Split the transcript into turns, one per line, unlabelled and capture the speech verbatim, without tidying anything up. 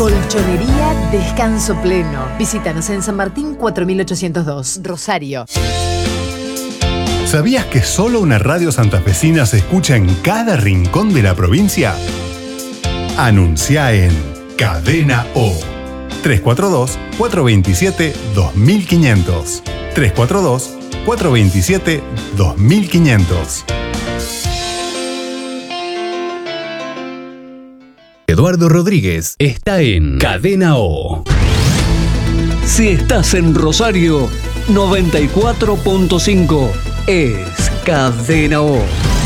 Colchonería Descanso Pleno. Visítanos en San Martín cuatro mil ochocientos dos, Rosario.
¿Sabías que solo una radio santafesina se escucha en cada rincón de la provincia? Anuncia en Cadena O. tres cuatro dos, cuatro dos siete, dos mil quinientos. tres cuatro dos, cuatro dos siete, dos mil quinientos.
Eduardo Rodríguez está en Cadena O.
Si estás en Rosario, noventa y cuatro punto cinco es Cadena O.